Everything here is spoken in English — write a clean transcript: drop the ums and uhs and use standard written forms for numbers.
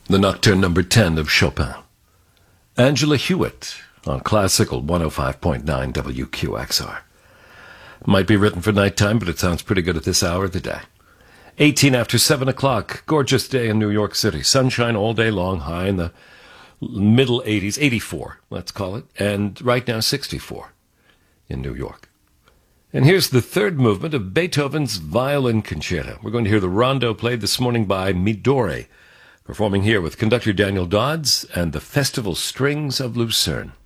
the Nocturne number 10 of Chopin. Angela Hewitt on Classical 105.9 WQXR. Might be written for nighttime, but it sounds pretty good at this hour of the day. 18 after 7 o'clock, gorgeous day in New York City. Sunshine all day long, high in the middle 80s, 84, let's call it, and right now 64 in New York. And here's the third movement of Beethoven's Violin Concerto. We're going to hear the rondo played this morning by Midori, performing here with conductor Daniel Dodds and the Festival Strings of Lucerne.